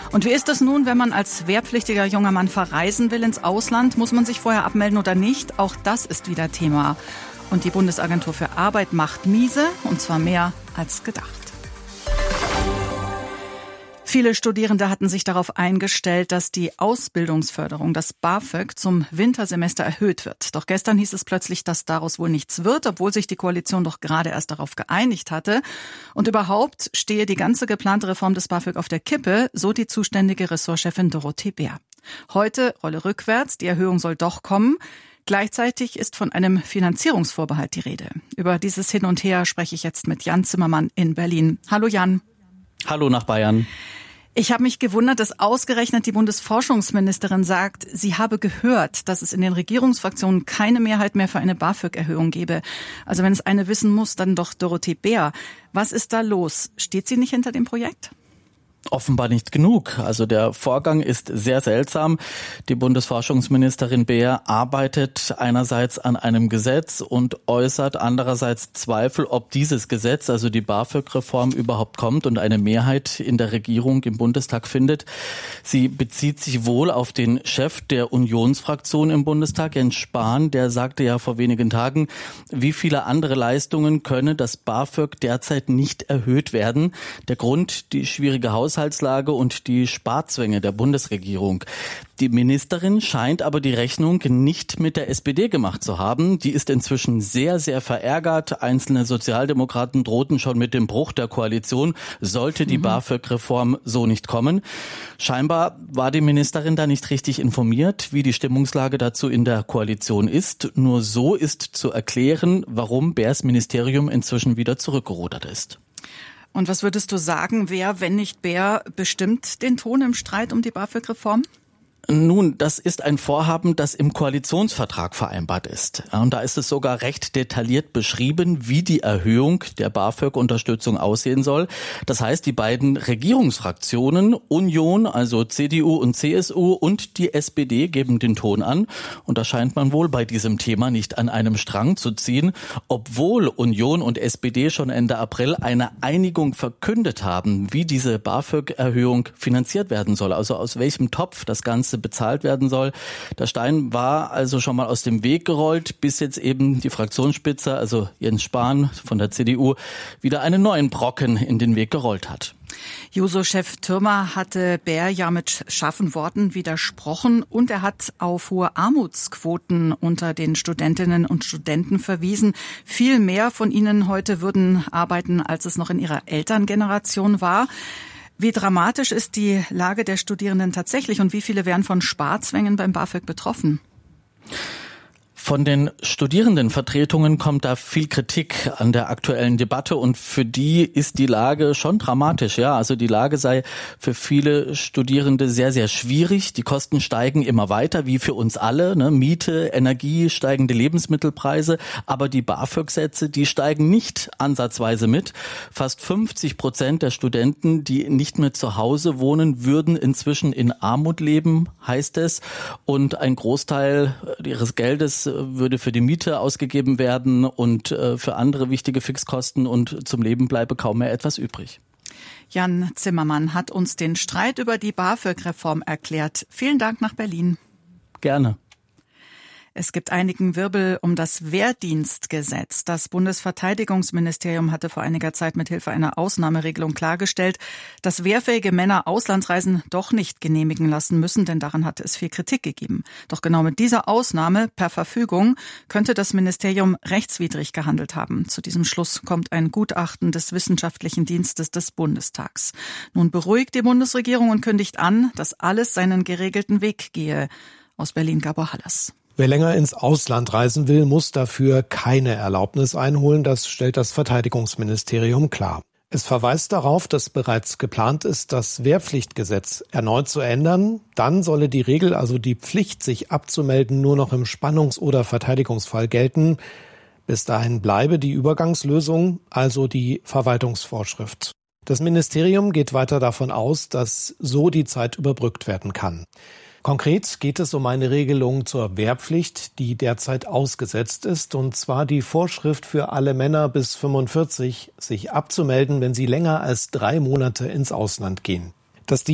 Und wie ist es nun, wenn man als wehrpflichtiger junger Mann verreisen will ins Ausland? Muss man sich vorher abmelden oder nicht? Auch das ist wieder Thema. Und die Bundesagentur für Arbeit macht miese, und zwar mehr als gedacht. Viele Studierende hatten sich darauf eingestellt, dass die Ausbildungsförderung, das BAföG, zum Wintersemester erhöht wird. Doch gestern hieß es plötzlich, dass daraus wohl nichts wird, obwohl sich die Koalition doch gerade erst darauf geeinigt hatte. Und überhaupt stehe die ganze geplante Reform des BAföG auf der Kippe, so die zuständige Ressortchefin Dorothee Bär. Heute Rolle rückwärts, die Erhöhung soll doch kommen. Gleichzeitig ist von einem Finanzierungsvorbehalt die Rede. Über dieses Hin und Her spreche ich jetzt mit Jan Zimmermann in Berlin. Hallo Jan. Hallo nach Bayern. Ich habe mich gewundert, dass ausgerechnet die Bundesforschungsministerin sagt, sie habe gehört, dass es in den Regierungsfraktionen keine Mehrheit mehr für eine BAföG-Erhöhung gebe. Also wenn es eine wissen muss, dann doch Dorothee Bär. Was ist da los? Steht sie nicht hinter dem Projekt? Offenbar nicht genug. Also der Vorgang ist sehr seltsam. Die Bundesforschungsministerin Bär arbeitet einerseits an einem Gesetz und äußert andererseits Zweifel, ob dieses Gesetz, also die BAföG-Reform, überhaupt kommt und eine Mehrheit in der Regierung im Bundestag findet. Sie bezieht sich wohl auf den Chef der Unionsfraktion im Bundestag, Jens Spahn. Der sagte ja vor wenigen Tagen, wie viele andere Leistungen könne das BAföG derzeit nicht erhöht werden. Der Grund, die schwierige Haushaltslage und die Sparzwänge der Bundesregierung. Die Ministerin scheint aber die Rechnung nicht mit der SPD gemacht zu haben. Die ist inzwischen sehr, sehr verärgert. Einzelne Sozialdemokraten drohten schon mit dem Bruch der Koalition, sollte die BAföG-Reform so nicht kommen. Scheinbar war die Ministerin da nicht richtig informiert, wie die Stimmungslage dazu in der Koalition ist. Nur so ist zu erklären, warum Bärs Ministerium inzwischen wieder zurückgerudert ist. Und was würdest du sagen, wer, wenn nicht Bär, bestimmt den Ton im Streit um die BAföG-Reform? Nun, das ist ein Vorhaben, das im Koalitionsvertrag vereinbart ist. Und da ist es sogar recht detailliert beschrieben, wie die Erhöhung der BAföG-Unterstützung aussehen soll. Das heißt, die beiden Regierungsfraktionen, Union, also CDU und CSU und die SPD geben den Ton an. Und da scheint man wohl bei diesem Thema nicht an einem Strang zu ziehen, obwohl Union und SPD schon Ende April eine Einigung verkündet haben, wie diese BAföG-Erhöhung finanziert werden soll. Also aus welchem Topf das Ganze bezahlt werden soll. Der Stein war also schon mal aus dem Weg gerollt, bis jetzt eben die Fraktionsspitze, also Jens Spahn von der CDU, wieder einen neuen Brocken in den Weg gerollt hat. Juso-Chef Thürmer hatte Bär ja mit scharfen Worten widersprochen und er hat auf hohe Armutsquoten unter den Studentinnen und Studenten verwiesen. Viel mehr von ihnen heute würden arbeiten, als es noch in ihrer Elterngeneration war. Wie dramatisch ist die Lage der Studierenden tatsächlich und wie viele wären von Sparzwängen beim BAföG betroffen? Von den Studierendenvertretungen kommt da viel Kritik an der aktuellen Debatte und für die ist die Lage schon dramatisch. Ja, also die Lage sei für viele Studierende sehr, sehr schwierig. Die Kosten steigen immer weiter, wie für uns alle, ne? Miete, Energie, steigende Lebensmittelpreise. Aber die BAföG-Sätze, die steigen nicht ansatzweise mit. Fast 50% der Studenten, die nicht mehr zu Hause wohnen, würden inzwischen in Armut leben, heißt es. Und ein Großteil ihres Geldes würde für die Miete ausgegeben werden und für andere wichtige Fixkosten und zum Leben bleibe kaum mehr etwas übrig. Jan Zimmermann hat uns den Streit über die BAföG-Reform erklärt. Vielen Dank nach Berlin. Gerne. Es gibt einigen Wirbel um das Wehrdienstgesetz. Das Bundesverteidigungsministerium hatte vor einiger Zeit mit Hilfe einer Ausnahmeregelung klargestellt, dass wehrfähige Männer Auslandsreisen doch nicht genehmigen lassen müssen, denn daran hatte es viel Kritik gegeben. Doch genau mit dieser Ausnahme per Verfügung könnte das Ministerium rechtswidrig gehandelt haben. Zu diesem Schluss kommt ein Gutachten des Wissenschaftlichen Dienstes des Bundestags. Nun beruhigt die Bundesregierung und kündigt an, dass alles seinen geregelten Weg gehe. Aus Berlin Gabor Hallas. Wer länger ins Ausland reisen will, muss dafür keine Erlaubnis einholen. Das stellt das Verteidigungsministerium klar. Es verweist darauf, dass bereits geplant ist, das Wehrpflichtgesetz erneut zu ändern. Dann solle die Regel, also die Pflicht, sich abzumelden, nur noch im Spannungs- oder Verteidigungsfall gelten. Bis dahin bleibe die Übergangslösung, also die Verwaltungsvorschrift. Das Ministerium geht weiter davon aus, dass so die Zeit überbrückt werden kann. Konkret geht es um eine Regelung zur Wehrpflicht, die derzeit ausgesetzt ist, und zwar die Vorschrift für alle Männer bis 45, sich abzumelden, wenn sie länger als 3 Monate ins Ausland gehen. Dass die